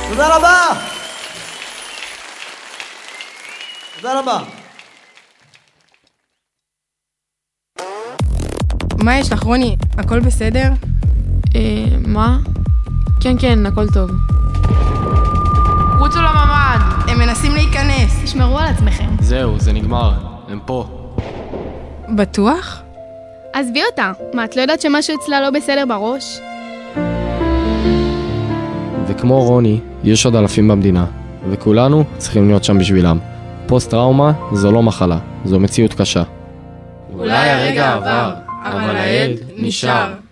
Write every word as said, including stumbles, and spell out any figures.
תודה רבה! תודה רבה. מה יש לך, רוני? הכל בסדר? אה, מה? כן, כן, הכל טוב. רוצו לממ"ד! הם מנסים להיכנס. תשמרו על עצמכם. זהו, זה נגמר. הם פה. בטוח? עזבי אותה. מה, את לא יודעת שמשהו אצלה לא בסדר בראש? וכמו רוני, יש עוד אלפים במדינה, וכולנו צריכים להיות שם בשבילם. פוסט-טראומה זו לא מחלה, זו מציאות קשה. אולי הרגע עבר, אבל העד נשאר.